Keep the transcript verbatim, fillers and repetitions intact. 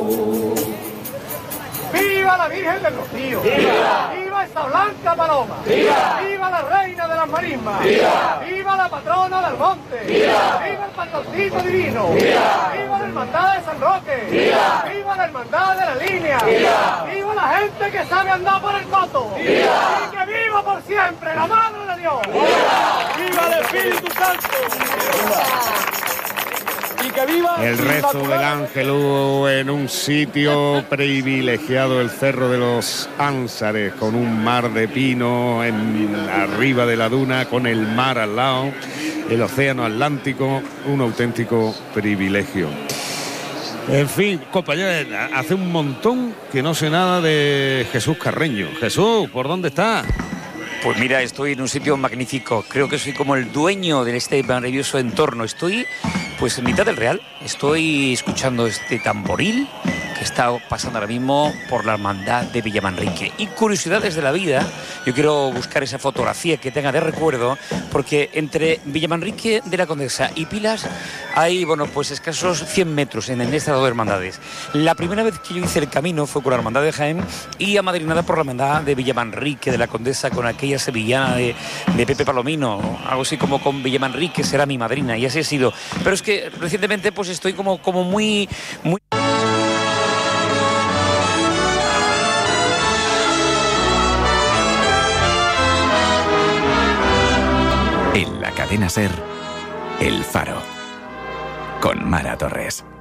¡Viva la Virgen del Rocío! ¡Viva! ¡Viva esta blanca paloma! ¡Viva! ¡Viva la reina de las marismas! ¡Viva! ¡Viva la patrona del monte! ¡Viva! ¡Viva el patroncito divino! ¡Viva! ¡Viva la hermandad de San Roque! ¡Viva! ¡Viva la hermandad de la línea! ¡Viva! ¡Viva la gente que sabe andar por el coto! ¡Viva! ¡Y que viva por siempre la Madre de Dios! ¡Viva! ¡Viva el Espíritu Santo! ¡Viva! El rezo del Ángelus en un sitio privilegiado, el Cerro de los Ánsares, con un mar de pino en, arriba de la duna, con el mar al lado, el océano Atlántico, un auténtico privilegio. En fin, compañeros, hace un montón que no sé nada de Jesús Carreño. Jesús, ¿por dónde está? Pues mira, estoy en un sitio magnífico. Creo que soy como el dueño de este maravilloso entorno. Estoy, pues, en mitad del Real. Estoy escuchando este tamboril que está pasando ahora mismo por la hermandad de Villamanrique. Y curiosidades de la vida, yo quiero buscar esa fotografía que tenga de recuerdo, porque entre Villamanrique de la Condesa y Pilas hay, bueno, pues escasos cien metros en, en estas dos hermandades. La primera vez que yo hice el camino fue con la hermandad de Jaén y amadrinada por la hermandad de Villamanrique de la Condesa, con aquella sevillana de, de Pepe Palomino, algo así como con Villamanrique será mi madrina, y así ha sido. Pero es que recientemente pues estoy como, como muy... muy... En la cadena SER, El Faro, con Mara Torres.